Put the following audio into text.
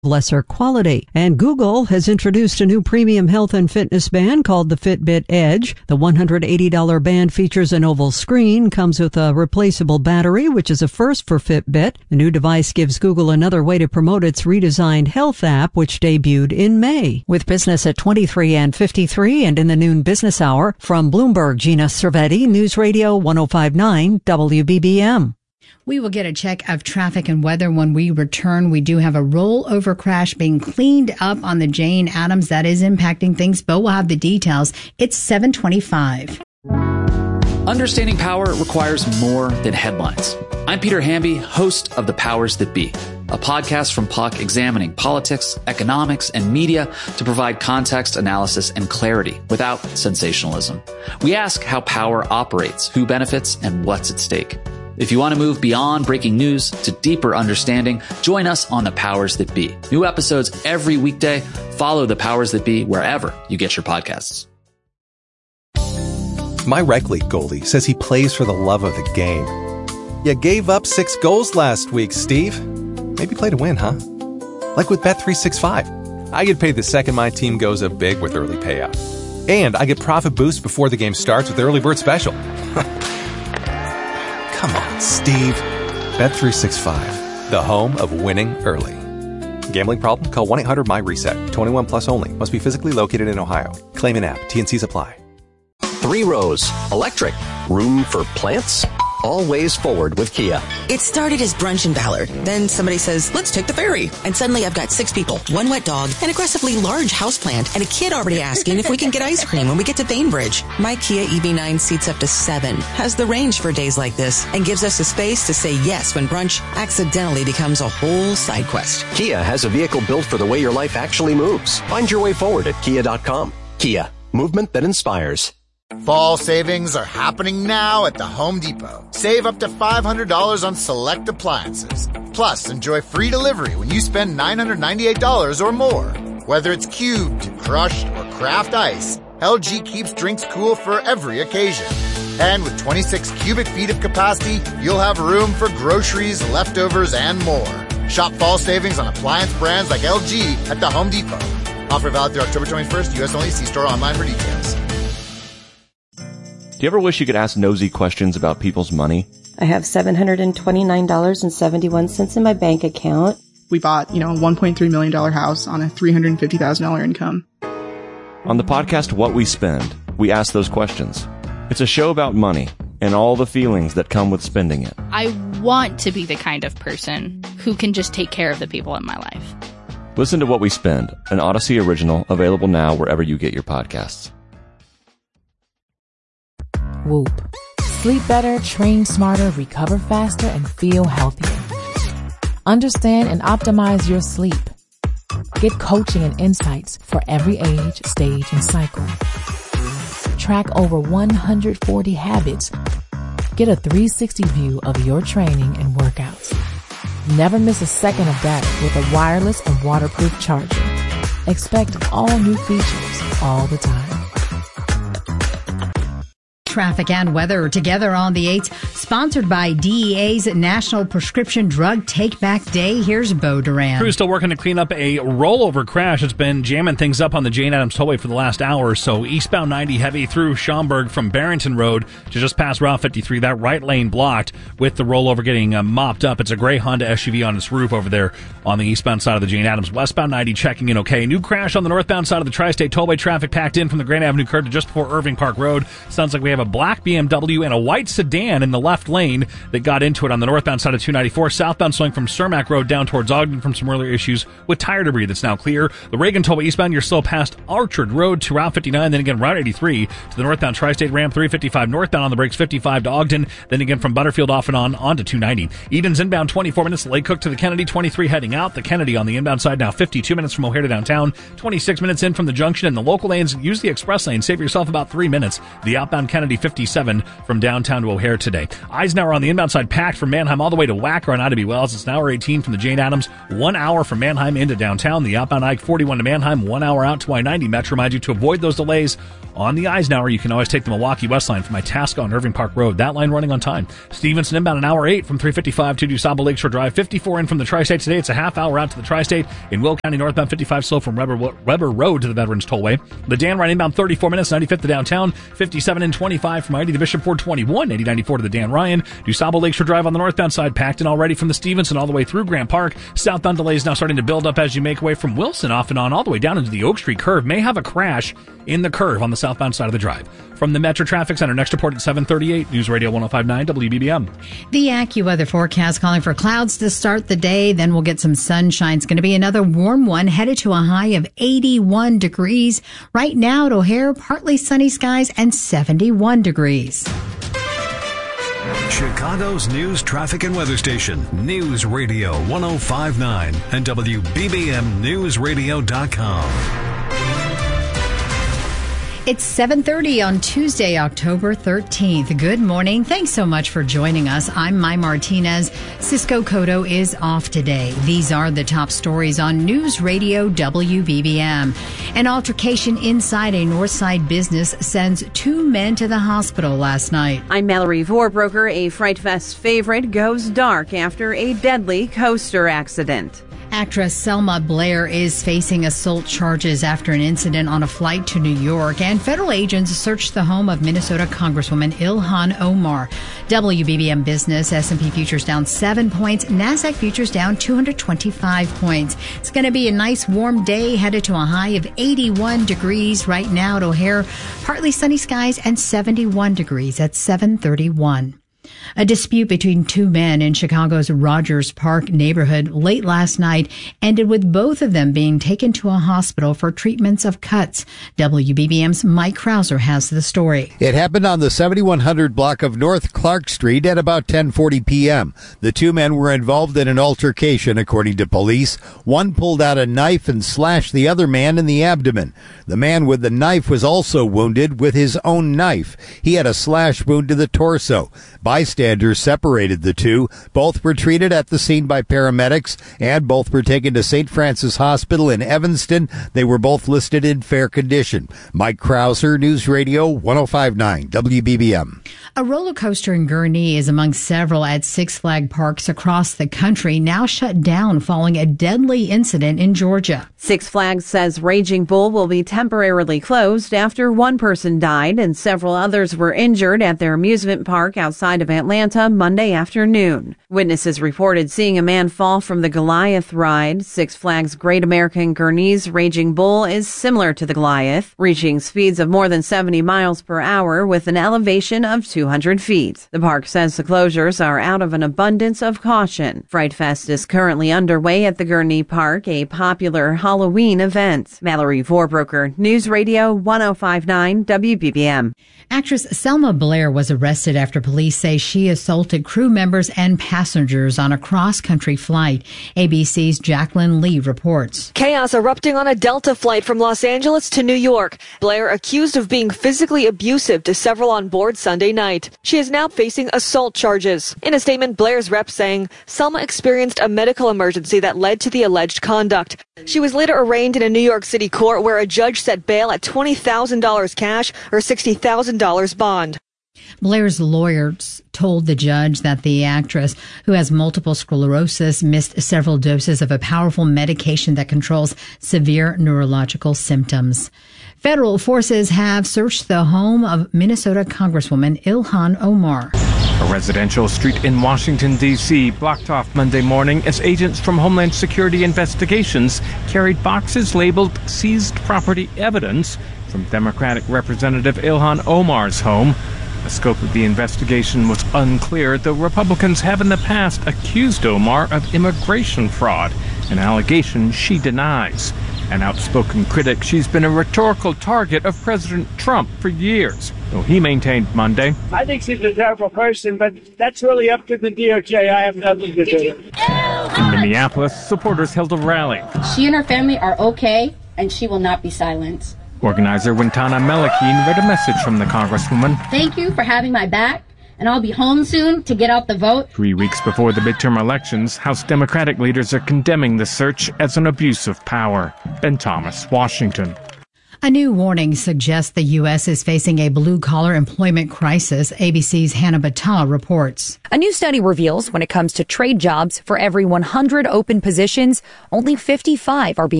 lesser quality. And Google has introduced a new premium health and fitness band called the Fitbit Edge. The $180 band features an oval screen, comes with a replaceable battery, which is a first for Fitbit. The new device gives Google another way to promote its redesigned health app, which debuted in May. With business at 23 and 53 and in the noon business hour, from Bloomberg, Gina Cervetti, News Radio 105.9 WBBM. We will get a check of traffic and weather when we return. We do have a rollover crash being cleaned up on the Jane Addams that is impacting things. Bo will have the details. It's 7:25. Understanding power requires more than headlines. I'm Peter Hamby, host of The Powers That Be, a podcast from Puck examining politics, economics, and media to provide context, analysis, and clarity without sensationalism. We ask how power operates, who benefits, and what's at stake. If you want to move beyond breaking news to deeper understanding, join us on The Powers That Be. New episodes every weekday. Follow The Powers That Be wherever you get your podcasts. My rec league goalie says he plays for the love of the game. You gave up 6 goals last week, Steve. Maybe play to win, huh? Like with Bet365. I get paid the second my team goes up big with early payout. And I get profit boost before the game starts with the early bird special. Come on, Steve. Bet365, the home of winning early. Gambling problem? Call 1-800-MY-RESET. 21 plus only. Must be physically located in Ohio. Claim an app. T&Cs apply. 3 rows. Electric. Room for plants? Always forward with Kia. It started as brunch in Ballard. Then somebody says, let's take the ferry. And suddenly I've got 6 people, 1 wet dog, an aggressively large houseplant, and a kid already asking if we can get ice cream when we get to Bainbridge. My Kia EV9 seats up to 7, has the range for days like this, and gives us the space to say yes when brunch accidentally becomes a whole side quest. Kia has a vehicle built for the way your life actually moves. Find your way forward at Kia.com. Kia. Movement that inspires. Fall savings are happening now at the Home Depot. Save up to $500 on select appliances. Plus, enjoy free delivery when you spend $998 or more. Whether it's cubed, crushed, or craft ice, LG keeps drinks cool for every occasion. And with 26 cubic feet of capacity, you'll have room for groceries, leftovers, and more. Shop fall savings on appliance brands like LG at the Home Depot. Offer valid through October 21st, U.S. only. See store online for details. Do you ever wish you could ask nosy questions about people's money? I have $729.71 in my bank account. We bought, a $1.3 million house on a $350,000 income. On the podcast What We Spend, we ask those questions. It's a show about money and all the feelings that come with spending it. I want to be the kind of person who can just take care of the people in my life. Listen to What We Spend, an Odyssey original, available now wherever you get your podcasts. Whoop. Sleep better, train smarter, recover faster, and feel healthier. Understand and optimize your sleep. Get coaching and insights for every age, stage, and cycle. Track over 140 habits. Get a 360 view of your training and workouts. Never miss a second of data with a wireless and waterproof charger. Expect all new features all the time. Traffic and weather together on the 8th, sponsored by DEA's National Prescription Drug Take Back Day. Here's Bo Duran. Crew's still working to clean up a rollover crash. It's been jamming things up on the Jane Addams Tollway for the last hour or so. Eastbound 90 heavy through Schaumburg from Barrington Road to just past Route 53. That right lane blocked with the rollover getting mopped up. It's a gray Honda SUV on its roof over there on the eastbound side of the Jane Addams. Westbound 90 checking in okay. New crash on the northbound side of the Tri-State Tollway. Traffic packed in from the Grand Avenue curve to just before Irving Park Road. Sounds like we have a black BMW and a white sedan in the left lane that got into it on the northbound side of 294. Southbound swing from Cermak Road down towards Ogden from some earlier issues with tire debris that's now clear. The Reagan Tollway eastbound, you're still past Orchard Road to Route 59, then again Route 83 to the northbound Tri-State Ram 355 northbound on the brakes 55 to Ogden, then again from Butterfield off and on to 290. Eden's inbound 24 minutes, Lake Cook to the Kennedy 23 heading out. The Kennedy on the inbound side now 52 minutes from O'Hare to downtown, 26 minutes in from the junction, and the local lanes use the express lane. Save yourself about 3 minutes. The outbound Kennedy be 57 from downtown to O'Hare today. Eisenhower on the inbound side packed from Manheim all the way to Wacker on I-W Wells. It's an hour 18 from the Jane Addams. 1 hour from Manheim into downtown. The outbound I-41 to Manheim, 1 hour out to I-90. Metro remind you to avoid those delays on the Eisenhower. You can always take the Milwaukee West line from Itasca on Irving Park Road. That line running on time. Stevenson inbound an hour 8 from 355 to DuSable Lakeshore Drive. 54 in from the Tri-State today. It's a half hour out to the Tri-State. In Will County northbound 55 slow from Weber Road to the Veterans Tollway. The Dan Ryan inbound 34 minutes, 95th to downtown. 57 and 25 from I-80 to Bishop Ford. 21, 8094 to the Dan Ryan. DuSable Lakeshore Drive on the northbound side packed in already from the Stevenson all the way through Grant Park. Southbound delays now starting to build up as you make way from Wilson off and on all the way down into the Oak Street curve. May have a crash in the curve on the southbound side of the drive. From the Metro Traffic Center, next report at 7:38, News Radio 105.9 WBBM. The AccuWeather forecast calling for clouds to start the day, then we'll get some sunshine. It's going to be another warm one, headed to a high of 81 degrees. Right now at O'Hare, partly sunny skies and 71 degrees. Chicago's news, traffic, and weather station, News Radio 105.9 and WBBMNewsRadio.com. It's 7:30 on Tuesday, October 13th. Good morning. Thanks so much for joining us. I'm Mai Martinez. Cisco Cotto is off today. These are the top stories on News Radio WBBM. An altercation inside a Northside business sends 2 men to the hospital last night. I'm Mallory Vorbroker. A Fright Fest favorite goes dark after a deadly coaster accident. Actress Selma Blair is facing assault charges after an incident on a flight to New York, and federal agents searched the home of Minnesota Congresswoman Ilhan Omar. WBBM Business, S&P futures down 7 points, NASDAQ futures down 225 points. It's going to be a nice warm day, headed to a high of 81 degrees right now at O'Hare. Partly sunny skies and 71 degrees at 7:31. A dispute between 2 men in Chicago's Rogers Park neighborhood late last night ended with both of them being taken to a hospital for treatments of cuts. WBBM's Mike Krauser has the story. It happened on the 7100 block of North Clark Street at about 10:40 p.m. The 2 men were involved in an altercation, according to police. One pulled out a knife and slashed the other man in the abdomen. The man with the knife was also wounded with his own knife. He had a slash wound to the torso. Bystanders separated the 2. Both were treated at the scene by paramedics, and both were taken to St. Francis Hospital in Evanston. They were both listed in fair condition. Mike Krauser, News Radio 105.9 WBBM. A roller coaster in Gurnee is among several at Six Flags parks across the country now shut down following a deadly incident in Georgia. Six Flags says Raging Bull will be temporarily closed after 1 person died and several others were injured at their amusement park outside of Atlanta Monday afternoon. Witnesses reported seeing a man fall from the Goliath ride. Six Flags Great American Gurnee's Raging Bull is similar to the Goliath, reaching speeds of more than 70 miles per hour with an elevation of 200 feet. The park says the closures are out of an abundance of caution. Fright Fest is currently underway at the Gurnee Park, a popular Halloween event. Mallory Vorbroker, News Radio 105.9 WBBM. Actress Selma Blair was arrested after police say she assaulted crew members and passengers on a cross-country flight. ABC's Jacqueline Lee reports. Chaos erupting on a Delta flight from Los Angeles to New York. Blair accused of being physically abusive to several on board Sunday night. She is now facing assault charges. In a statement, Blair's rep saying Selma experienced a medical emergency that led to the alleged conduct. She was later arraigned in a New York City court where a judge set bail at $20,000 cash or $60,000 bond. Blair's lawyers told the judge that the actress, who has multiple sclerosis, missed several doses of a powerful medication that controls severe neurological symptoms. Federal forces have searched the home of Minnesota Congresswoman Ilhan Omar. A residential street in Washington, D.C. blocked off Monday morning as agents from Homeland Security Investigations carried boxes labeled seized property evidence from Democratic Representative Ilhan Omar's home. The scope of the investigation was unclear, though Republicans have in the past accused Omar of immigration fraud, an allegation she denies. An outspoken critic, she's been a rhetorical target of President Trump for years, though he maintained Monday, I think she's a terrible person, but that's really up to the DOJ. I have nothing to do. In Minneapolis, supporters held a rally. She and her family are okay, and she will not be silenced. Organizer Wintana Melakine read a message from the Congresswoman. Thank you for having my back, and I'll be home soon to get out the vote. 3 weeks before the midterm elections, House Democratic leaders are condemning the search as an abuse of power. Ben Thomas, Washington. A new warning suggests the U.S. is facing a blue-collar employment crisis, ABC's Hannah Battah reports. A new study reveals when it comes to trade jobs, for every 100 open positions, only 55 are being